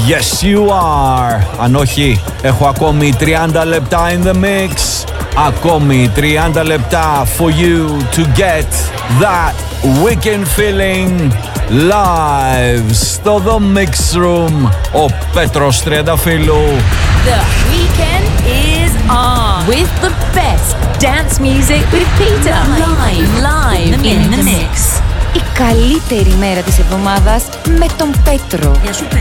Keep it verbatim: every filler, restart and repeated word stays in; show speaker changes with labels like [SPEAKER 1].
[SPEAKER 1] Yes you are. Αν όχι, έχω ακόμη τριάντα λεπτά in the mix. Ακόμη τριάντα λεπτά for you to get that weekend feeling live στο The Mix Room. Ο Πέτρος Τριανταφύλου.
[SPEAKER 2] The weekend is on with the best dance music with Peter. Live, live in the mix.
[SPEAKER 3] Η καλύτερη μέρα της εβδομάδας με τον Πέτρο.